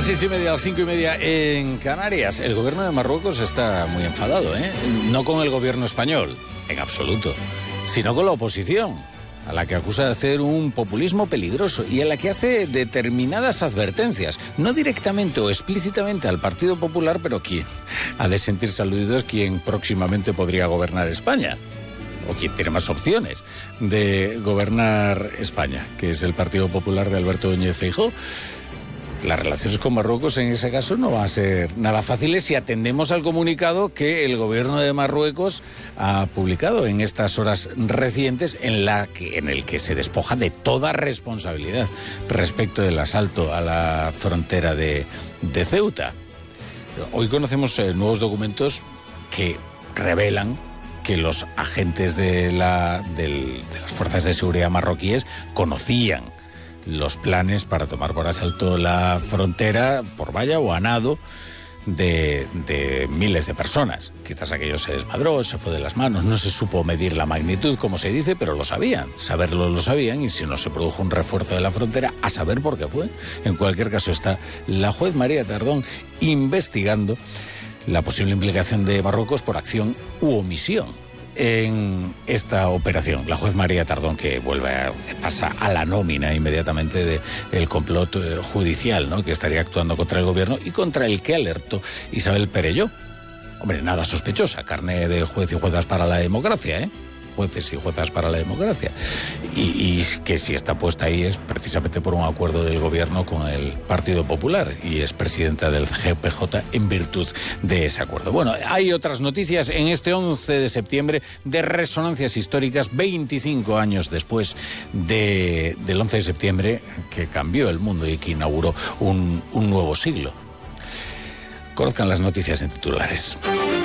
las 6:30, a las 5:30 en Canarias. El gobierno de Marruecos está muy enfadado, ¿eh? No con el gobierno español, en absoluto, sino con la oposición, a la que acusa de hacer un populismo peligroso y a la que hace determinadas advertencias, no directamente o explícitamente al Partido Popular, pero quien ha de sentirse aludido es quien próximamente podría gobernar España, o quien tiene más opciones de gobernar España, que es el Partido Popular de Alberto Núñez Feijóo. Las relaciones con Marruecos en ese caso no van a ser nada fáciles si atendemos al comunicado que el gobierno de Marruecos ha publicado en estas horas recientes, en el que se despoja de toda responsabilidad respecto del asalto a la frontera de Ceuta. Hoy conocemos nuevos documentos que revelan que los agentes de las fuerzas de seguridad marroquíes conocían los planes para tomar por asalto la frontera por valla o a nado de miles de personas. Quizás aquello se desmadró, se fue de las manos, no se supo medir la magnitud, como se dice, pero lo sabían. Saberlo lo sabían, y si no se produjo un refuerzo de la frontera, a saber por qué fue. En cualquier caso, está la juez María Tardón investigando la posible implicación de Marruecos por acción u omisión en esta operación. La juez María Tardón, que pasa a la nómina inmediatamente del complot judicial, ¿no?, que estaría actuando contra el gobierno y contra el que alertó Isabel Perelló. Hombre, nada sospechosa, carne de juez y juezas para la democracia, ¿eh? Jueces y juezas para la democracia. Y que si está puesta ahí es precisamente por un acuerdo del gobierno con el Partido Popular, y es presidenta del GPJ en virtud de ese acuerdo. Bueno, hay otras noticias en este 11 de septiembre de resonancias históricas, 25 años después del 11 de septiembre, que cambió el mundo y que inauguró un nuevo siglo. Conozcan las noticias en titulares.